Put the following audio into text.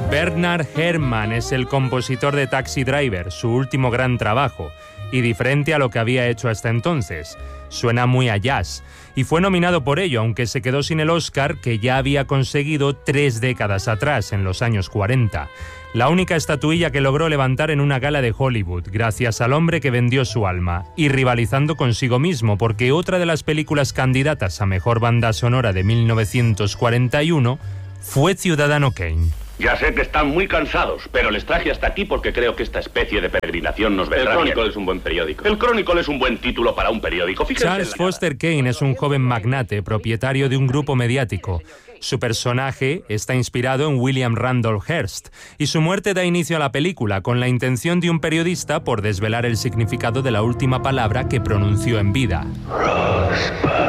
Bernard Herrmann es el compositor de Taxi Driver, su último gran trabajo, y diferente a lo que había hecho hasta entonces. Suena muy a jazz, y fue nominado por ello, aunque se quedó sin el Oscar que ya había conseguido 3 décadas atrás, en los años 40. La única estatuilla que logró levantar en una gala de Hollywood, gracias al hombre que vendió su alma, y rivalizando consigo mismo, porque otra de las películas candidatas a Mejor Banda Sonora de 1941 fue Ciudadano Kane. Ya sé que están muy cansados, pero les traje hasta aquí porque creo que esta especie de peregrinación nos vendrá bien. El Chronicle es un buen periódico. El Chronicle es un buen título para un periódico. Fíjense Charles Foster Kane es un joven magnate, propietario de un grupo mediático. Su personaje está inspirado en William Randolph Hearst, y su muerte da inicio a la película con la intención de un periodista por desvelar el significado de la última palabra que pronunció en vida. Rosebud.